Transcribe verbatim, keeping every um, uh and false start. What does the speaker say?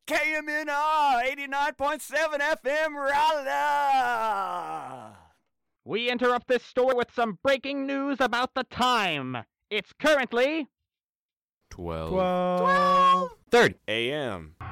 K M N R eighty-nine point seven F M Raleigh. We interrupt this story with some breaking news about the time. It's currently twelve. twelve. thirty a.m.